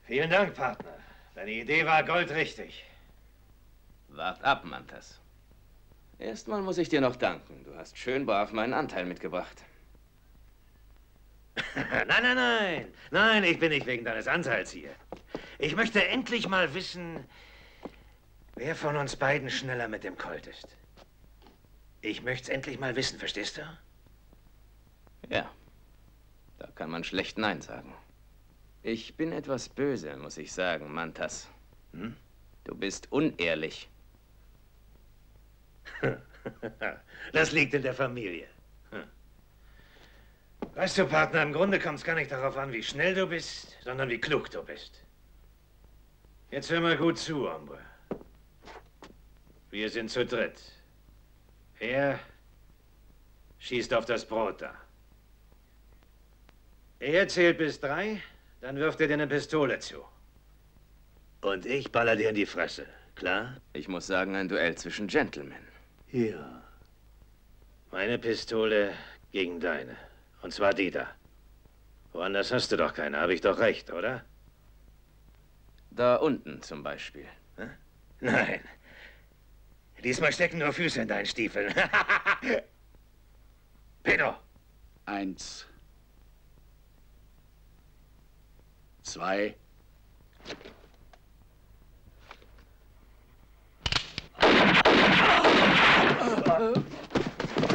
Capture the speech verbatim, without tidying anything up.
Vielen Dank, Partner. Deine Idee war goldrichtig. Wart ab, Mantas. Erstmal muss ich dir noch danken. Du hast schön brav meinen Anteil mitgebracht. Nein, nein, nein. Nein, ich bin nicht wegen deines Anteils hier. Ich möchte endlich mal wissen, wer von uns beiden schneller mit dem Colt ist. Ich möchte es endlich mal wissen, verstehst du? Ja, da kann man schlecht Nein sagen. Ich bin etwas böse, muss ich sagen, Mantas. Hm? Du bist unehrlich. Das liegt in der Familie. Weißt du, Partner, im Grunde kommt es gar nicht darauf an, wie schnell du bist, sondern wie klug du bist. Jetzt hör mal gut zu, Hombre. Wir sind zu dritt. Er schießt auf das Brot da. Er zählt bis drei, dann wirft er dir eine Pistole zu. Und ich baller dir in die Fresse, klar? Ich muss sagen, ein Duell zwischen Gentlemen. Ja. Meine Pistole gegen deine. Und zwar die da. Woanders hast du doch keine, habe ich doch recht, oder? Da unten zum Beispiel. Hm? Nein. Diesmal stecken nur Füße in deinen Stiefeln. Pedro. Eins. Zwei.